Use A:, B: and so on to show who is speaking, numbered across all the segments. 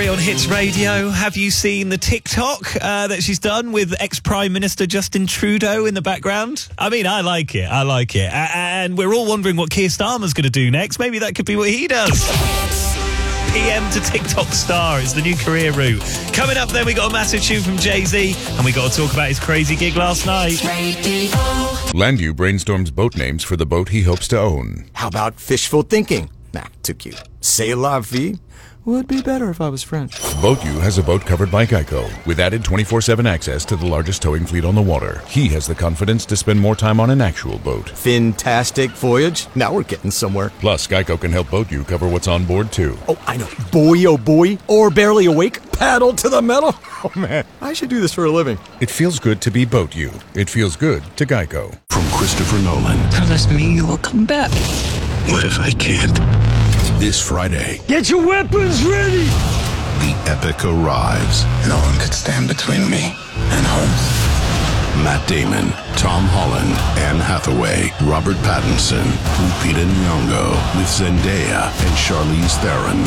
A: Today on Hits Radio, have you seen the TikTok that she's done with ex-Prime Minister Justin Trudeau in the background? I mean, I like it. And we're all wondering what Keir Starmer's going to do next. Maybe that could be what he does. PM to TikTok star is the new career route. Coming up then, we got a massive tune from Jay-Z, and we got to talk about his crazy gig last night.
B: Landview brainstorms boat names for the boat he hopes to own.
C: How about fishful thinking? Nah, too cute. C'est la vie would be better if I was French.
B: BoatU has a boat covered by Geico, with added 24/7 access to the largest towing fleet on the water. He has the confidence to spend more time on an actual boat.
C: Fantastic voyage. Now we're getting somewhere.
B: Plus, Geico can help BoatU cover what's on board, too.
C: Oh, I know. Boy, oh boy. Or barely awake. Paddle to the metal. Oh, man. I should do this for a living.
B: It feels good to be BoatU. It feels good to Geico.
D: From Christopher Nolan.
E: Promise me you will come back.
D: What if I can't? This Friday,
E: Get your weapons ready!
D: the epic arrives.
E: No one could stand between me and home.
D: Matt Damon, Tom Holland, Anne Hathaway, Robert Pattinson, Lupita Nyong'o, with Zendaya and Charlize Theron.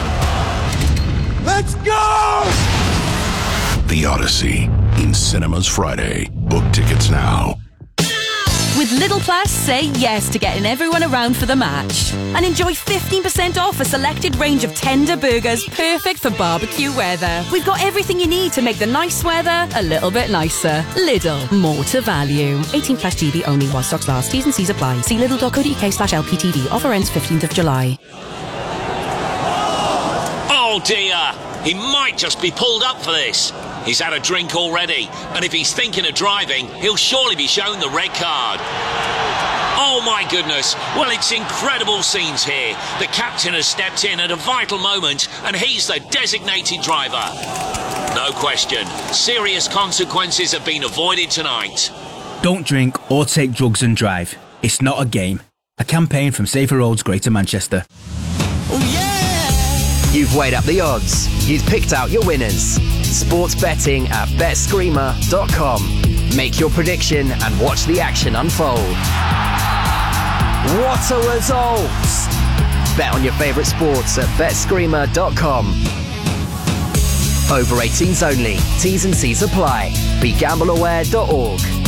C: Let's go!
D: The Odyssey, in cinemas Friday. Book tickets now.
F: With Lidl Plus, say yes to getting everyone around for the match. And enjoy 15% off a selected range of tender burgers perfect for barbecue weather. We've got everything you need to make the nice weather a little bit nicer. Lidl, more to value. 18 plus GB only while stocks last. T's and C's apply. See lidl.co.uk/LPTV. Offer ends 15th of July.
G: Oh dear, he might just be pulled up for this. He's had a drink already, and if he's thinking of driving, he'll surely be shown the red card. Oh my goodness, well, it's incredible scenes here. The captain has stepped in at a vital moment, and he's the designated driver. No question, serious consequences have been avoided tonight.
H: Don't drink or take drugs and drive. It's not a game. A campaign from Safer Roads, Greater Manchester.
I: You've weighed up the odds. You've picked out your winners. Sports betting at BetScreamer.com. Make your prediction and watch the action unfold. What are results? Bet on your favourite sports at BetScreamer.com. Over 18s only. T's and C's apply. BeGambleAware.org.